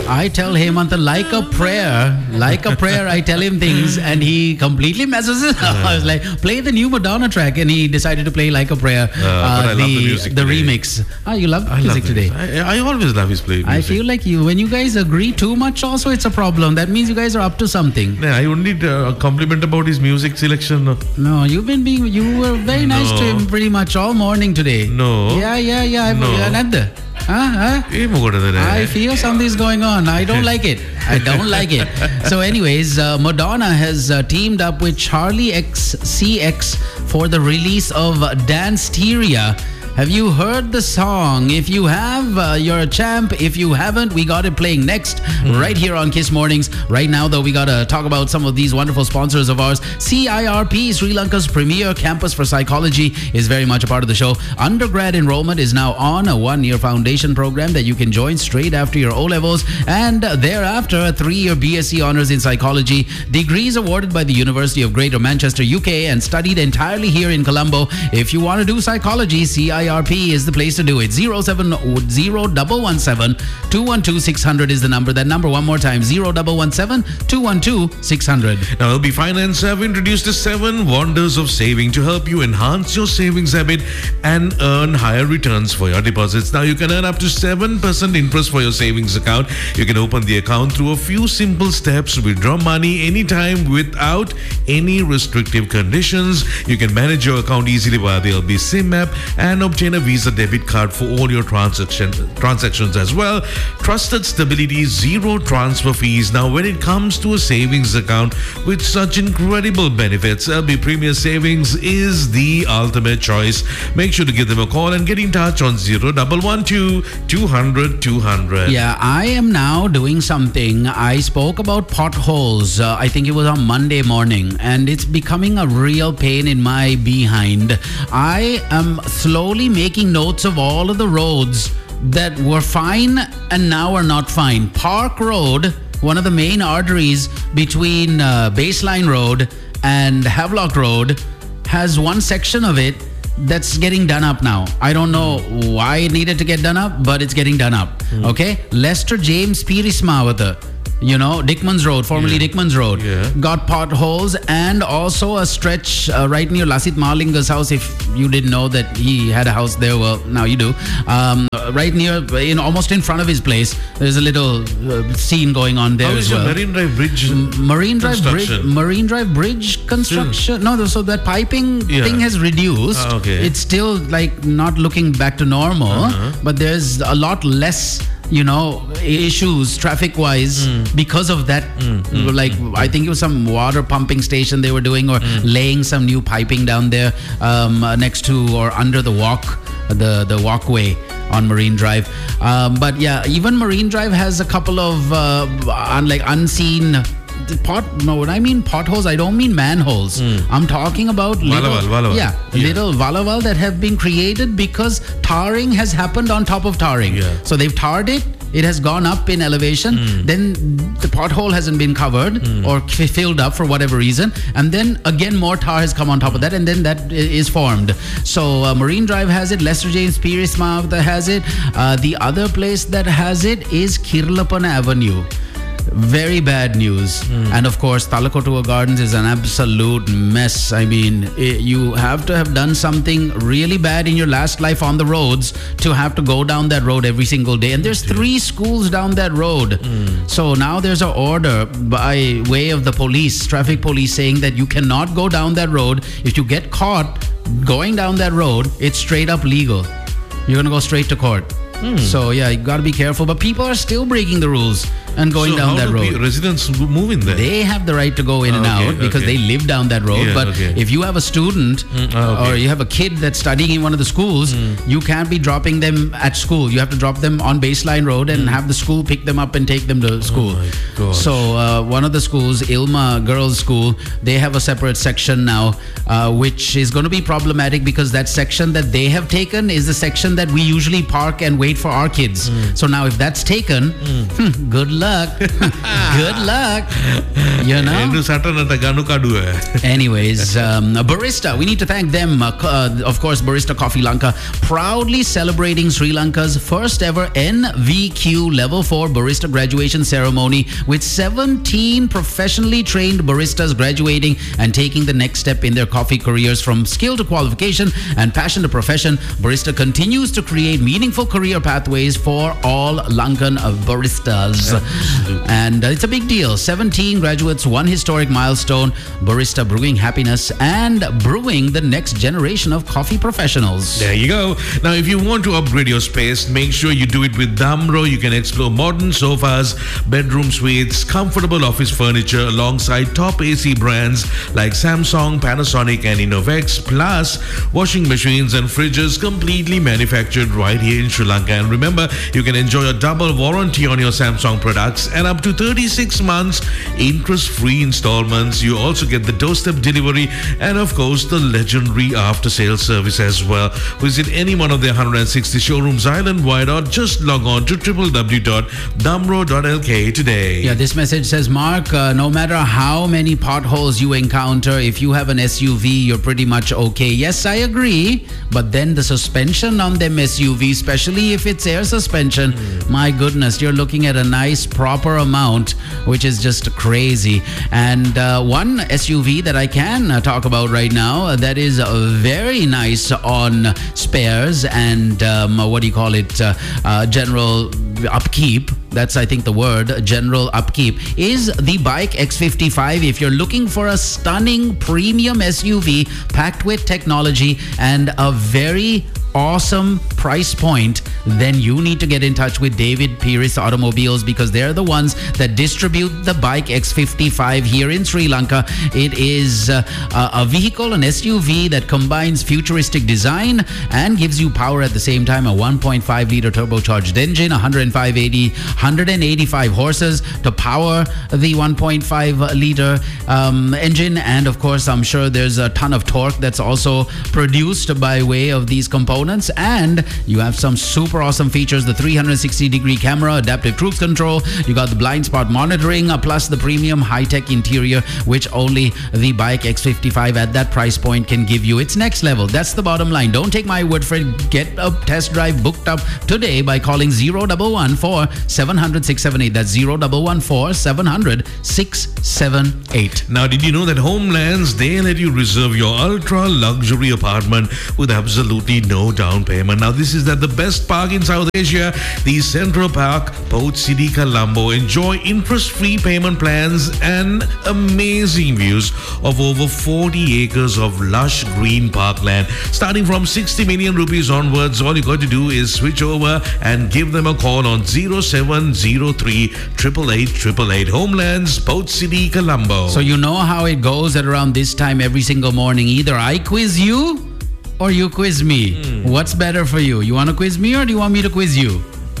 I tell Hemant like a prayer. I tell him things and he completely messes it up. I was like, play the new Madonna track, and he decided to play Like a Prayer. But I love the music the today. remix. You love I music love today. I always love his play music. I feel like when you guys agree too much, also it's a problem. That means you guys are up to something. Yeah, I only compliment about his music selection. No, you were very nice to him pretty much all morning today. No. Yeah. No. I feel something's going on. I don't like it. So anyways, Madonna has teamed up with Charlie XCX for the release of Danceteria. Have you heard the song? If you have, you're a champ. If you haven't, we got it playing next right here on Kiss Mornings. Right now, though, we got to talk about some of these wonderful sponsors of ours. CIRP, Sri Lanka's premier campus for psychology, is very much a part of the show. Undergrad enrollment is now on, a 1-year foundation program that you can join straight after your O-levels, and thereafter a 3-year BSc Honours in Psychology. Degrees awarded by the University of Greater Manchester, UK, and studied entirely here in Colombo. If you want to do psychology, CIRP is the place to do it. 070-117-212-600 is the number. That number one more time, 0-117-212-600. Now, LB Finance have introduced the 7 wonders of saving to help you enhance your savings habit and earn higher returns for your deposits. Now, you can earn up to 7% interest for your savings account. You can open the account through a few simple steps, withdraw money anytime without any restrictive conditions. You can manage your account easily via the LB SIM app and obtain a Visa debit card for all your transactions as well. Trusted stability, zero transfer fees. Now, when it comes to a savings account with such incredible benefits, LB Premier Savings is the ultimate choice. Make sure to give them a call and get in touch on 0112-200-200. Yeah, I am now doing something. I spoke about potholes. I think it was on Monday morning, and it's becoming a real pain in my behind. I am slowly making notes of all of the roads that were fine and now are not fine. Park Road, one of the main arteries between Baseline Road and Havelock Road, has one section of it that's getting done up now. I don't know why it needed to get done up, but it's getting done up. Okay? Lester James Pirismawatha, Dickman's Road, formerly Dickman's Road, got potholes, and also a stretch right near Lasit Malinga's house. If you didn't know that he had a house there, well, now you do. Right near, almost in front of his place, there's a little scene going on there as well. Marine Drive Bridge Marine Drive Bridge construction. No, so that piping thing has reduced. Okay. It's still like not looking back to normal, but there's a lot less issues traffic wise because of that. I think it was some water pumping station they were doing, or laying some new piping down there next to or under the walkway on Marine Drive. But yeah, even Marine Drive has a couple of unseen when I mean potholes, I don't mean manholes. I'm talking about little Valaval that have been created because tarring has happened on top of tarring. So they've tarred it. It has gone up in elevation. Then the pothole hasn't been covered or filled up for whatever reason. And then again, more tar has come on top of that. And then that is formed. So Marine Drive has it. Lester James Pirismawatha has it. The other place that has it is Kirlapana Avenue. Very bad news. And of course, Talakotua Gardens is an absolute mess. I mean, you have to have done something really bad in your last life on the roads to have to go down that road every single day. And there's 3 schools down that road. So now there's an order by way of the police, traffic police, saying that you cannot go down that road. If you get caught going down that road, it's straight up legal. You're going to go straight to court. So yeah, you got to be careful. But people are still breaking the rules and going down that road. Residents move in there? They have the right to go in and out because they live down that road. If you have a student or you have a kid that's studying in one of the schools, you can't be dropping them at school. You have to drop them on Baseline Road and have the school pick them up and take them to school. So one of the schools, Ilma Girls School, they have a separate section now, which is going to be problematic because that section that they have taken is the section that we usually park and wait for our kids. So now if that's taken, good luck luck. Good luck. You know? Anyways, Barista, we need to thank them. Of course, Barista Coffee Lanka, proudly celebrating Sri Lanka's first ever NVQ Level 4 Barista graduation ceremony with 17 professionally trained baristas graduating and taking the next step in their coffee careers from skill to qualification and passion to profession. Barista continues to create meaningful career pathways for all Lankan baristas. And it's a big deal. 17 graduates, one historic milestone. Barista brewing happiness and brewing the next generation of coffee professionals. There you go. Now, if you want to upgrade your space, make sure you do it with Damro. You can explore modern sofas, bedroom suites, comfortable office furniture alongside top AC brands like Samsung, Panasonic and Innovex, plus washing machines and fridges completely manufactured right here in Sri Lanka. And remember, you can enjoy a double warranty on your Samsung products and up to 36 months interest-free installments. You also get the doorstep delivery and of course the legendary after-sales service as well. Visit any one of their 160 showrooms island-wide or just log on to www.damro.lk today. Yeah, this message says, Mark, no matter how many potholes you encounter, if you have an SUV, you're pretty much okay. Yes, I agree. But then the suspension on them SUV, especially if it's air suspension, my goodness, you're looking at a nice proper amount, which is just crazy. And one SUV that I can talk about right now that is very nice on spares and general upkeep. That's, I think, the word, general upkeep, is the Bike X55. If you're looking for a stunning premium SUV packed with technology and a very awesome price point, then you need to get in touch with David Pieris Automobiles because they're the ones that distribute the Bike X55 here in Sri Lanka. It is a vehicle, an SUV that combines futuristic design and gives you power at the same time. A 1.5 liter turbocharged engine, 185 horses to power the 1.5 liter engine, and of course I'm sure there's a ton of torque that's also produced by way of these components. And you have some super awesome features: the 360-degree camera, adaptive cruise control, you got the blind spot monitoring, plus the premium high-tech interior, which only the Bike X55 at that price point can give you. It's next level. That's the bottom line. Don't take my word for it. Get a test drive booked up today by calling 0114 700 678. That's 0114 700 678. Now, did you know that Homelands, they let you reserve your ultra luxury apartment with absolutely no down payment? Now, this is at the best park in South Asia, the Central Park, Port City, Colombo. Enjoy interest-free payment plans and amazing views of over 40 acres of lush green parkland. Starting from 60 million rupees onwards, all you got to do is switch over and give them a call on 0703 888 Homelands, Port City, Colombo. So you know how it goes at around this time every single morning. Either I quiz you or you quiz me. What's better for you? You want to quiz me or do you want me to quiz you?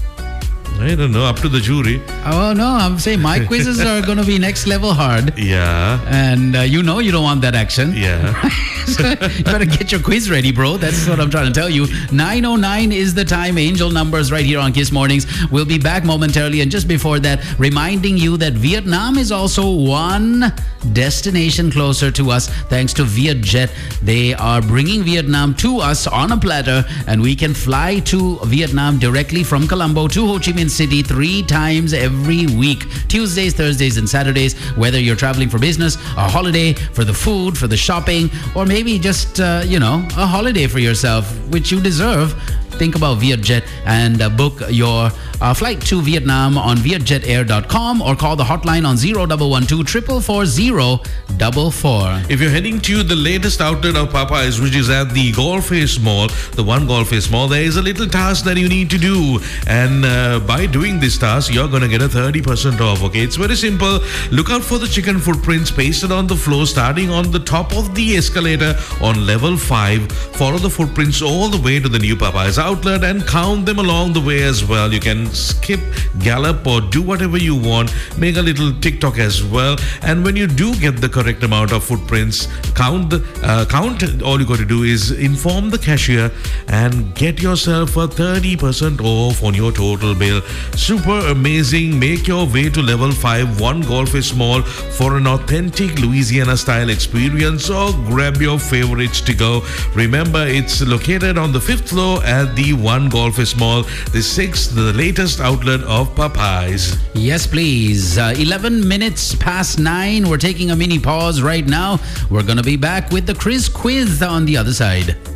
I don't know, up to the jury. Oh, no, I'm saying my quizzes are going to be next level hard. Yeah. And you know you don't want that action. Yeah. So you better get your quiz ready, bro. That's what I'm trying to tell you. 9:09 is the time. Angel numbers right here on Kiss Mornings. We'll be back momentarily. And just before that, reminding you that Vietnam is also one destination closer to us thanks to Vietjet. They are bringing Vietnam to us on a platter, and we can fly to Vietnam directly from Colombo to Ho Chi Minh City 3 times every week. Tuesdays, Thursdays, and Saturdays, whether you're traveling for business, a holiday, for the food, for the shopping, or maybe just, a holiday for yourself, which you deserve. Think about Vietjet and book your flight to Vietnam on vietjetair.com or call the hotline on 0112 440 44. If you're heading to the latest outlet of Popeyes, which is at the Golface Mall, the One Golface Mall, there is a little task that you need to do. And by doing this task, you're going to get a 30% off, okay? It's very simple. Look out for the chicken footprints pasted on the floor, starting on the top of the escalator on level 5. Follow the footprints all the way to the new Popeyes outlet and count them along the way as well. You can skip, gallop, or do whatever you want. Make a little TikTok as well. And when you do get the correct amount of footprints, count. All you got to do is inform the cashier and get yourself a 30% off on your total bill. Super amazing. Make your way to level 5, One Golf is Mall, for an authentic Louisiana style experience, or grab your favorites to go. Remember, it's located on the 5th floor at the One Golf is Mall, the latest outlet of Popeyes. Yes, please. 11 minutes past 9. We're taking a mini pause right now. We're going to be back with the Chris Quiz on the other side.